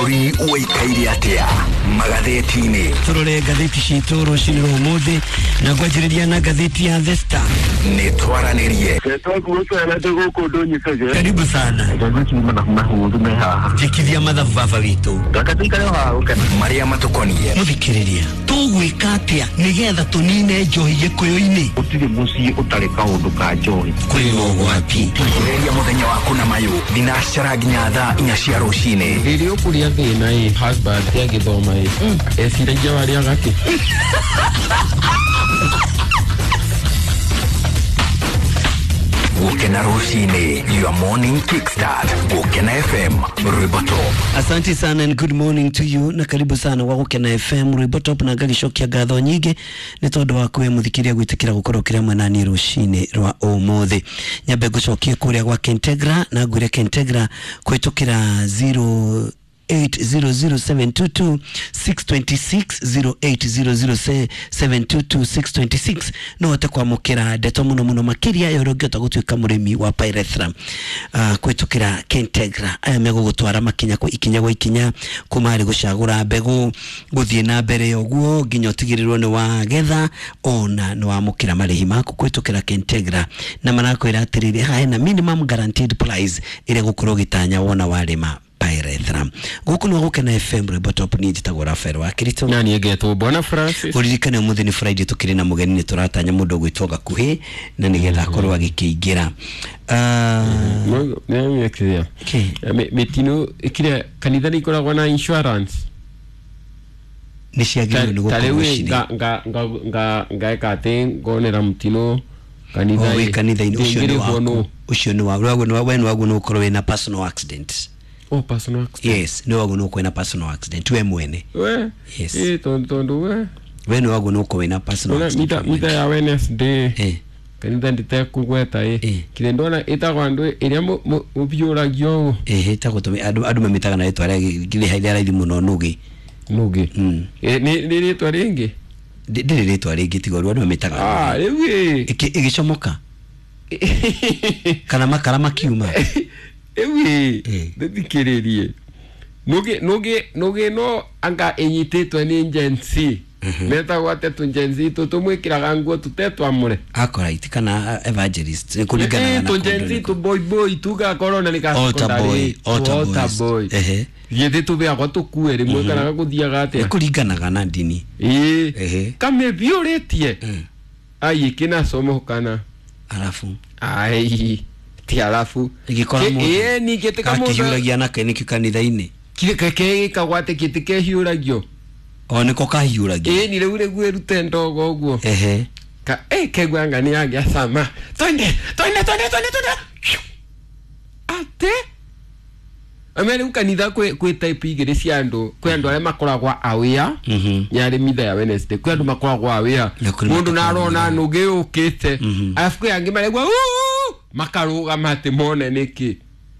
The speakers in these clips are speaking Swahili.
Bururi uikaire atia magatheti-ini turore gatheti citu rucini rwa umuthi na ngwanjiriria na gatheti ya The Star ni twaranirie karibu sana jikithia mathabu baba witu maria matukonie muthikiriria tugwika atia nigetha tunine njohi gikuyu-ini utire muci utare kaundu ka njohi kwina ugwati tukireria muthenya waku na mayu thinacara nginya thaa 4 cia rucini Video kulia thina husband ya githoma esiragia wari agati Gukena rucini your morning kickstart Gukena FM Riboto. Asante sana and good morning to you na karibu sana wa Gukena FM Riboto na gagicokia gatho nyingi ni tondu wa kwe muthikiria gwitikira gukorwo kira mwanani rucini rwa umuthi nyambe gucokia kuria gwa Kentegra na ngwire Kentegra kwitukira 0800722626 no wote kwa mukira ndeto muno makiria yorogeta gutwika murimi wa pyrethrum kwitukira Kentegra aya mego gutwara makinya kwa ikinya kumari gucagura mbegu guthie na mbere yoguo nginya tigirirwo ni wa getha ona no wa mukira marihi maku kwitukira Kentegra na marakwira atiriri ha na minimum guaranteed price ile gukorwo gitanya wona warima pyrethrum gukunu Gukena FM Riboto ni jitagora Fero wa Kirito nani egeto Bwana Francis uririkane umuthi ni Friday tukiri na mugeni ni turatanya mundu gwitwoga kuhi na nigetha korwa gikiingira nani ekizia metino ikire kanitha ni ikoragwa na insurance ni ciagirwo ni gukorwo nga ekate ngonera mutino kanitha ini ucio ni wagu no ukorwo na personal accident. Personal accident. Yes, no wagu no kwena personal accident we mwene. Yes. Tondo we no wagu no kwena personal accident. Mita ya Wednesday. Kanitha ndite kugweta kile ndona itagwa ndu iria mubyuragio itagutumi adu mamitaga na etwa gile haidara ithi muno nugi ni ritwa ringi ndiri ritwa ringi tigorwa adu mamitaga rewe igicomoka kana makara makiuma ewe ndikiririe nuge no anga enyititwe ni njensi meta wate tunjenzi tutumwikiraga nguo tutetwa amure akora kana evangelist kuligana na tunjenzi tu boy tuga corona nika ota boy yede tu bia goto kuere mwekaraga kuthiaga ate kuligana na dini kame violetie ai kina somo kana alafu ai ti alafu igikora mu ni gete kamo kihuragia na keniki kanitha-ini kile keke kagwate kitike hiuragio niko kahiuragia ni leure gwerute ndogo oguo ka kegwanga ni agia sama twende ate amene ukanitha kwe type igire cia andu kwe andu ale makoragwa aware nyare mitha ya Wednesday kwe andu makoragwa aware mundu na arona nuge ukite afu yangi maregwa makaruga mate mone niki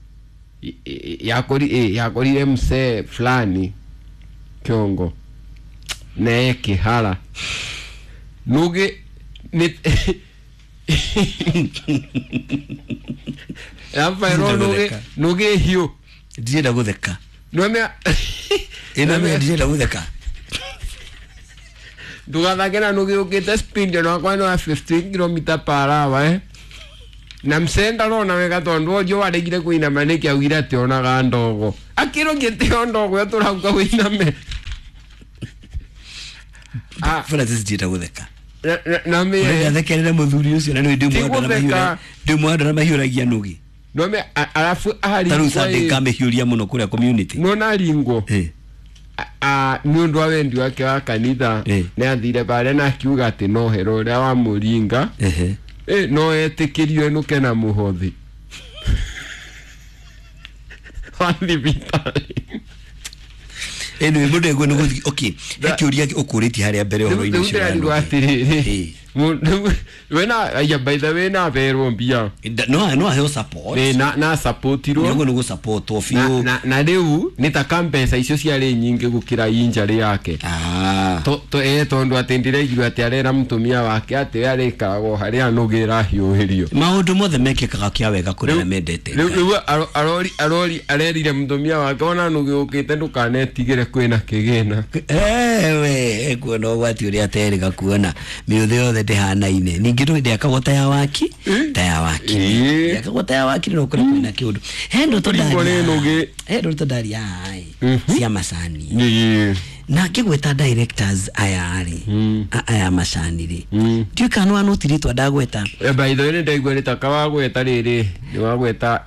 yakori mse fulani kiongo neki hala nuge ni nuge hiyo ndienda gutheka nomea ndienda gutheka dugathagena nuge ukite speed no kwa no 15 km/h na msenda rona wega tondu ojo waregire kuina maneki agira ati onaga ndogo akiro ngete ndogo yaturauka winame Francis ndienda gutheka na me ndathekerera muthuri ucio na ndimwanda na mahiuragia nugi no me alafu ahari tarusa ndikamehiuria muno kuria community no na ringo ni undu awendi wake wa kanitha ne athire bare na kiuga ati no hero ria wa muringa no etikirio nuke na muhothi wandi vitali anyway mude gwe nuguthi okay ekiuria ukuriti haria mbere horo-ini cio ndio atiriri wena ya by the way na vero mbia no I support na support ro ngo support ofio na reu nitaka mpesa icio ciarĩ nyingi gukira injury yake tondu atendire iguru ati arera mutumia wake ati arikagwo hari anugira hiuhirio maundu mothe mekikaga kia wega kuri na mendete reu arori arerire mutumia wake ona nugiukite ndukanetigire kwina kigina we kuona wati uri ateriga kuona miuthe yothe ndihanaine ningi ndu akagota ya waki akagota ya waki no kuri kwina kiundu hendo to daria cia macani na kigweta directors aya macani ri tuika no anotiritwa ndagweta by the way ndaigweta kawagweta riri ni wagweta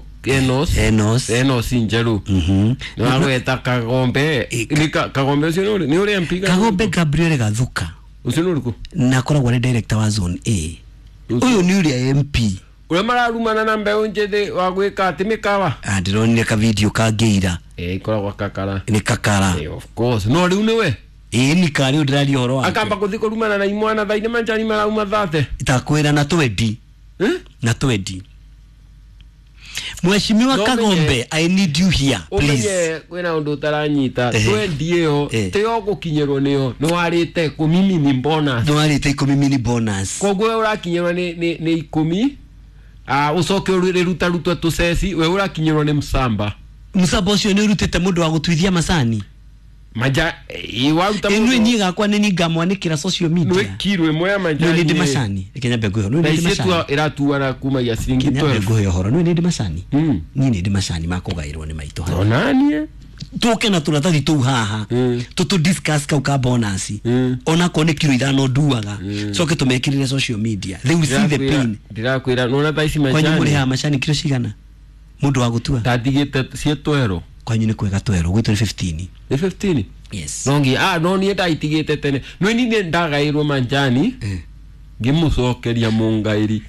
Enos Injeru ni wagweta Kagombe Kagombe ucio ni uri MP Kagombe Gabriel Gathuka ucio ni uriku na koragwo ni director wa zone A uyu ni uri MP ule mararumana na mbeu njede wagwika ati mikawa ndironire ka video kangeira ikoragwo kakara ni kakara of course no riu niwe ni kari undirari horo wake akamba kuthiko rumana na imwana thaine manjani marauma thate itakwira na twendi na twendi Mheshimiwa Kagombe, I need you here, please. Oye, kwena undu taranyita, twendi iyo, teo gukinyerwo niyo, no arite 10 mini bonus. No arite 10 mini bonus. Kogwe urakinyerwa ni 10, usoke ruta tusesi, we urakinyerwa ni msamba. Msamba ucio ni urutite mundu wa gutwithia macani. Maja iwaruta mundu. Enu nyiga kwa nini ngamwanikira social media. Nwe kirwe moya majani. Nwe ndi macani. Kenya bego no ndi macani. Na iratu ara kuma ya siringi 12. Kenya bego horo no ndi macani. Ni ndi macani makugairwo ni maito ha. Onani tuke na turatathi tu haha tutu discuss ka bonus ona kone kilo ithano nduaga coke tumekirire social media they will see the pain ndirakwira nona thaisi macani kwa muri ha macani kilo cigana mundu wa gutua tatigite cie twero kwanyu ni kwega twero gwitu 15 ni 15 yes nongi no ni ndaitigite tene no ni ndagairwo manjani ngimucokeria mungairi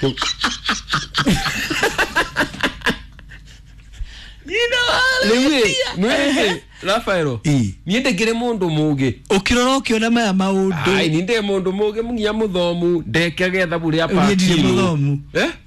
Nwe Rafaelo niende ngire mundu muge ukirora ukiona maya maundu ai ninde mundu muge mungia muthomu ndeke gethabu ria pa niende muthomu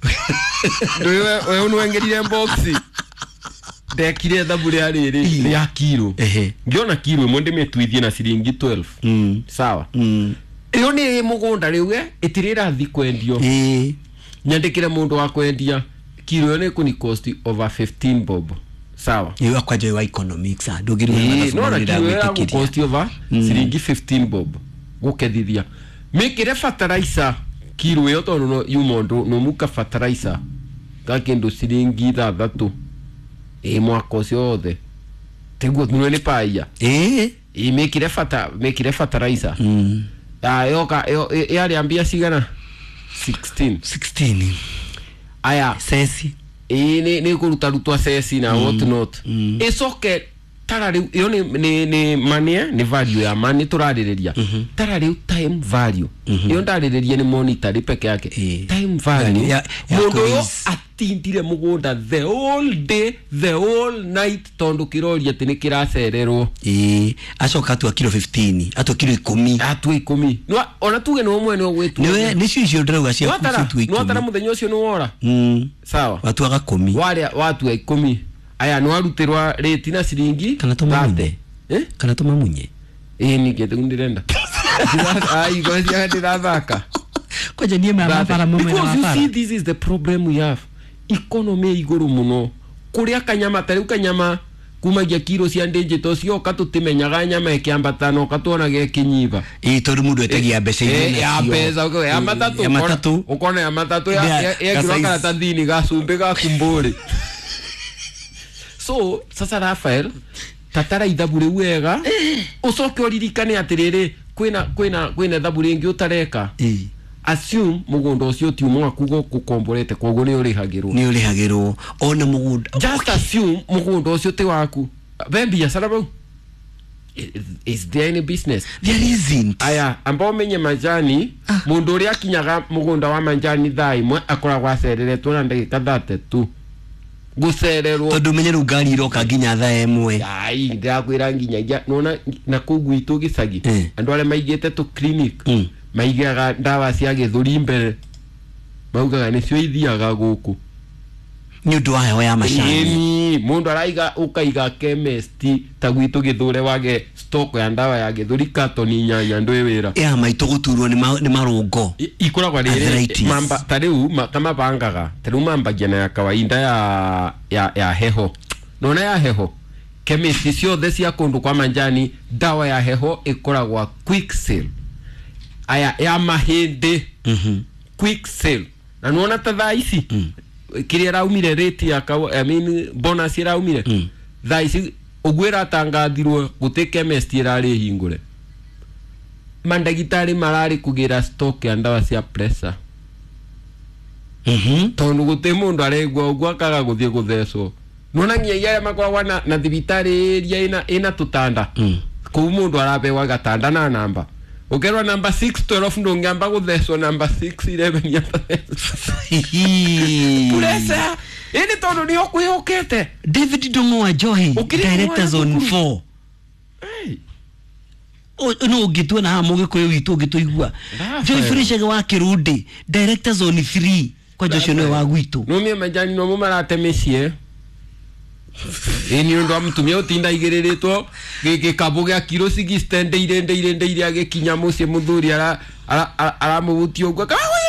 we unwengerire boxi ndekire thabu ria riri ria kilo ngiona kilo imwe ndimetwithie na ciringi 12 sawa iyo ni mugunda riu itirira thi kwendio nyandikire mundu wa kwendia kilo ni kuni cost over 15 bob sawa yewa kwa joy wa economics ndugiri no na cost over ciringi 15 bob gukethithia mikire fertilizer kilo yo tondu no yumondo no muka fertilizer kakindu ciringi 3 mwaka ucio othe teguo nune paia mikire fertilizer yoka yari ambia sigana 16 aya sesi ni kurutarutwa sesi na what not icoke tarari yo ni money ni value ya money turaririria tarari time value yo ndaririria ni monetary peke yake time value mundu atindire mugunda the whole day the whole night tondu kirori ati ni kiracererwo acoka tu kilo 15 atu kilo 10 no ona tuge no mwene ogwetu niwe ni cio ndauga cia kutu 10 no tara muthenya ucio no wora sawa watu aga 10 watu 10 aya no arutirwa rate na ciringi kana tumamunye ni kete ndirenda ai gozi hadi ravaka kwaje nie mama para mume na para see this is the problem we have economy iguru muno kuria kanyama tari kanyama kumagia kilo cia digital cio katutimenyaga nyama ikiambatano katona gekinyiva tori mundu etegia mbeca ile ya pesa ya matatu ukona ya matatu ya kilo kana tandini gasumbe ga kumburi so sasa Rafael tatara ithabure wega ucoke uririkane atiriri kwina thabure ingi utareka assume mugunda ucio ti umwe akugo kukomborete kogo ni urihagirwo ona mugunda just assume mugunda ucio ti waku bembia sarabau is there any business there isn't aya ambao menye majani mundu uri akinyaga mugunda wa manjani thaimwe akoragwa acereretwo na ndagika 32 gucererwo tondu menye rugari iroka nginya thaa emwe ai ndakwira nginya nona na kugwitu gicagi andu ale maigite tu clinic maigaga ndawa cia githuri mbere maugaga nicio ithiaga guku ni undu wayo ya macani mundu araiga ukaiga chemist ta gwitu githure wage stock ya ndawa ya githuri katoni nyanya ndwe wira ya maito guturwo ni marungo ikoragwa riri mamba tariu kama bangaga tariu mamba gena ya kawaida ya heho nona ya heho chemist ciothe cia kundu kwa manjani ndawa ya heho ikoragwa quick sale aya ya mahindi quick sale na nuona ta thaisi kiria raumire rate ya bonus raumire thaisi ugwira tangathirwo guti chemist irari hingure mandagitari marari kugira stock ya ndawa cia pressure tondu guti mundu aregwa ugwa kaga guthie gutheso nona ngia ya makwa na thibitari iria ina tutanda ku mundu arabewa gatanda na namba ukerwa number 612 ndo ngamba gutheso number 611 ya puresa ini tondu ni okwihokete David Dongoa Johi director zone 4 no gitwe na mugikuyu witu gituigua Joy Fresha wa Kirundi director zone 3 kwa Joshua no wa gwitu no mie majani no mumarate mecie ini ndo amutumia utinda igiriritwo gikabu gya kilo 60 ndeire agikinya mucie muthuri ara mubuti ogwa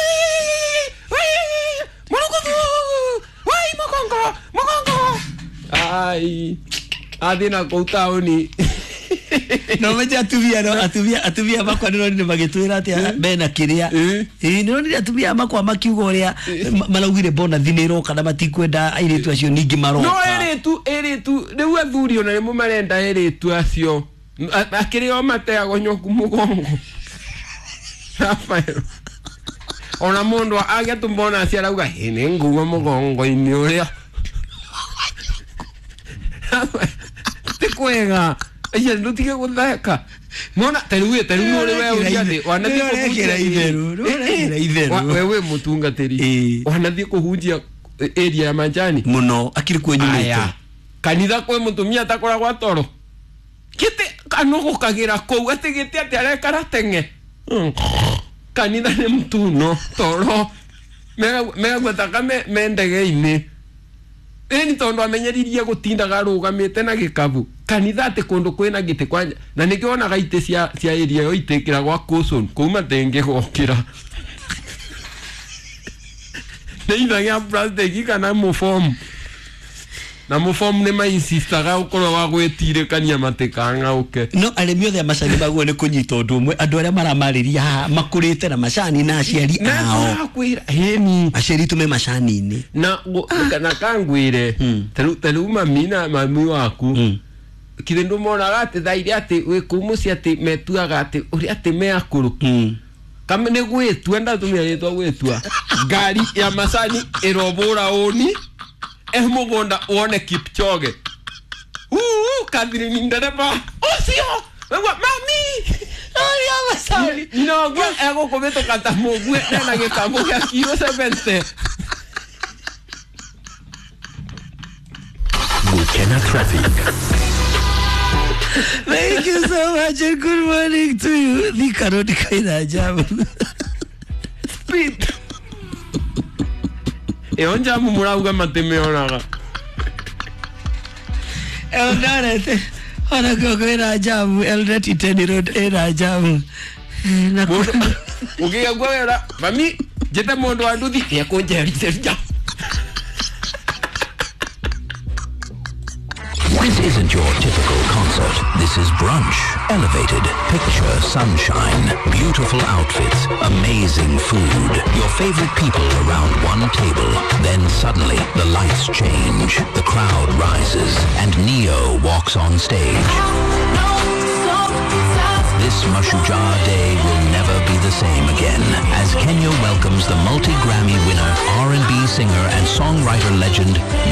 mogongo ai adina koutaoni no meja atubia makwa ni magitwira atia bena kiria no ni atubia makwa makiugo uria malaugire bona thiniro kana matikwenda airetu acio ningi maroka no eritu riu athuri ona rimo marenda eritu acio akirio mateago nyoku mugongo Rafael ona mundu agia tumbona acia rauga ni nguo mugongo ini uria tikwega aya ndutige gutheka mona tariu uri wewe uriathi wanathie kuhunjia itheru wewe mutungatiri wanathie kuhunjia area ya manjani muno akiri kwenyumite kanitha kwe mutumia takora gwa toro kite kanogo kagira kou atigite ati arekara tenge kanitha ni mtuno toro mega gwetaka mendege-ini eni tondu amenyeririe gutindaga rugamite na gikabu kanitha ati kundu kwina giti kwanja na nikionaga ite cia area yo itekira gwa cushion kuma tenge gokira neitha ya plastic kana muform na muform ne mai insistaga ukorwo wa gwetirikania matikanga uke no aremi othe macani baguo ni kunyita undu umwe andu aria maramariria makurite na macani na aciari ao akwira heni aciari tume macani ni na kangwire telu mami waku kirindu mona ati thairi ati we kumuci ati metuaga ati uri ati me akuru kama ne gwetu enda tumia yetu gwetua gari ya macani irobura oni mugonda uone Kipchoge kadiri ni ndereba osio wewe mami ya masani no gwa ego kometo kata mogwe na gikabu ya kilo 70 Gukena Traffic. Thank you so much and good morning to you. Ni karoti kaina jamu. Speed. Onja mumurauga matemeonaga. Eldoret. Ona kwenda jamu Eldoret Iteni Road era jamu. Na ukiga gwera mami jeta mondo anduthi ya konjeria. This isn't your typical concert. This is brunch. Elevated. Picture sunshine. Beautiful outfits. Amazing food. Your favorite people around one table. Then suddenly, the lights change. The crowd rises. And Neo walks on stage. This Mashujaa Day will never be the same again as Kenya welcomes the multi-Grammy winner, R&B singer and songwriter legend